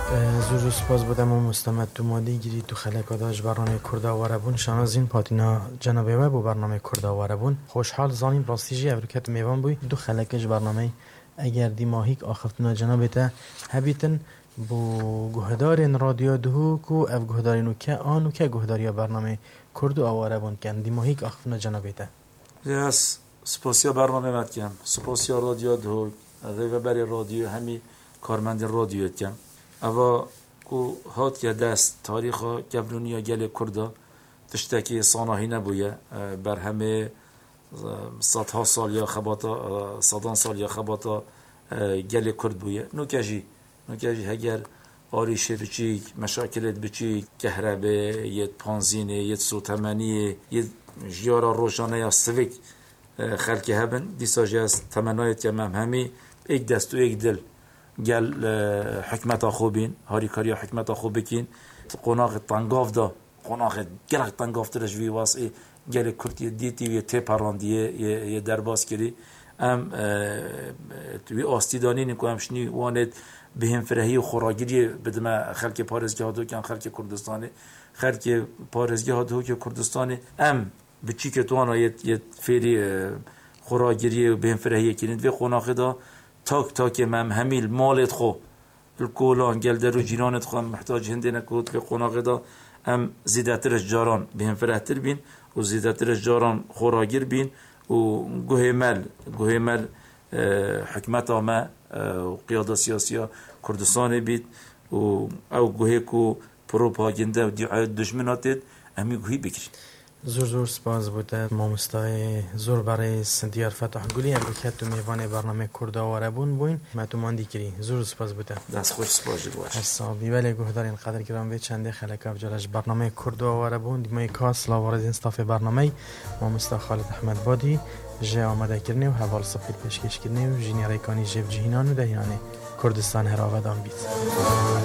زور سپاس بودم و مستمد تو مادی گیری تو خلق داشت برنامه کردا و عربون شانازین پاتینا جنابه و برنامه کردا و عربون خوشحال زانیم راستیجی افریکت میوان بوی دو خلقش برنامه اگر دی ماهیک آخفتنا جنابه تا هبیتن بو گهدارین رادیو دهو کو اف گهدارینو که آنو که گهداریا برنامه کرد و عربون کن دی ماهیک آخفتنا جنابه تا یس سپاسیا برنامه مت کم سپاسیا رادیو دهو ریوبری رادیو همی کارمند رادیو کم اوا کو هات که دست تاریخ گبرونیا گل کردا تشتکی صانعی نبویه بر همه صدها سال یا خباتا صدان سال یا خباتا گل کرد بویه نوکجی هگر آریشه بچی مشاکلت بچی کهربه یه پانزینه یه سوتمنیه یه جیارا روشانه یا سویک خلقی هبن دیساجی از تمنایت که همی ایک دست و ایک دل گل حکمت خوبین هاری کاری حکمت خوب بکین قناق تنگاف دا قناق گل تنگاف درش وی واسه گل کردی دیتی و ته پراندیه یه درباس کردی ام توی آستیدانی نکوام شنی وانت بهم فرهی و خوراگیری بدم خلک پارزگاه دو کن خلک کردستانی خلک پارزگاه دو که کردستانی ام بچی که تو آنها یه فری خوراگیری و بهم فرهی کنید و قناق دا تاک همیل مالت خو الکولان گل در و جیرانت خو محتاج هنده نکود که قناق دا هم زیدترش جاران بهم فرهتر بین و زیدترش جاران خوراگیر بین و گوه مل حکمت آمه و قیاده سیاسی کردستان بید و او گوه کو پروپاگنده و دیعای دشمناتید همی گوهی بکرید زور سپاس بوده مامستای زور برای سندیار فتح گلی امریکت تو میوان برنامه کردا و عربون بوین تو ماندی کری زور سپاس بوده دست خوش سپاس باشه حسابی ولی گهدارین قدر گرام به چنده خلک افجارش برنامه کردا و عربون دیمای کاس لاوارز انستاف برنامه مامستا خالد احمد بادی جه آمده کرنه و حوال صفیر پیشکش کرنه و جینی ریکانی جیب جهینان و دهیانه کردستان هر آودان بیت